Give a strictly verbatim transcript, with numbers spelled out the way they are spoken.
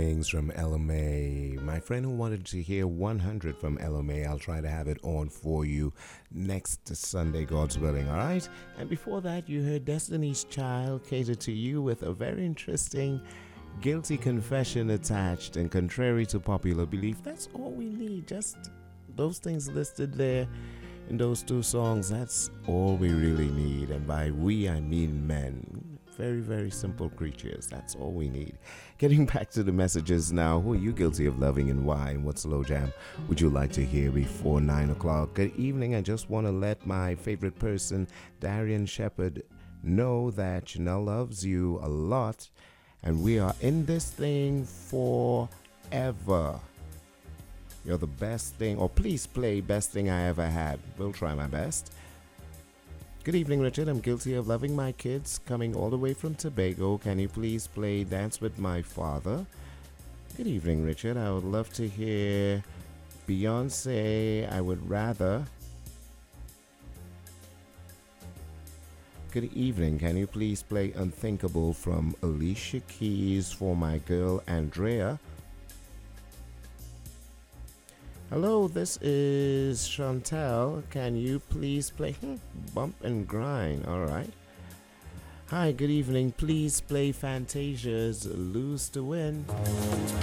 Things from L M A. My friend who wanted to hear one hundred from L M A, I'll try to have it on for you next Sunday, God's willing, all right? And before that, you heard Destiny's Child cater to you with a very interesting guilty confession attached. And contrary to popular belief, that's all we need. Just those things listed there in those two songs, that's all we really need. And by we, I mean men. Very, very simple creatures. That's all we need. Getting back to the messages now. Who are you guilty of loving and why? And what slow jam would you like to hear before nine o'clock? Good evening. I just want to let my favorite person, Darian Shepherd, know that Janelle loves you a lot. And we are in this thing forever. You're the best thing. Or please play Best Thing I Ever Had. We'll try my best. Good evening, Richard. I'm guilty of loving my kids, coming all the way from Tobago. Can you please play Dance with My Father? Good evening, Richard. I would love to hear Beyonce, I Would Rather. Good evening. Can you please play Unthinkable from Alicia Keys for my girl, Andrea? Hello, this is Chantel. Can you please play hmm, Bump and Grind? All right. Hi, good evening. Please play Fantasia's Lose to Win.